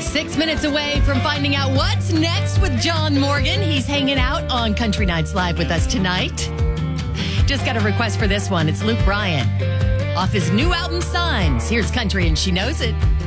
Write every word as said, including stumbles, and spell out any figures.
six minutes away from finding out what's next with John Morgan. He's hanging out on Country Nights Live with us tonight. Just got a request for this one. It's Luke Bryan off his new album, Signs. Here's Country, and she knows it.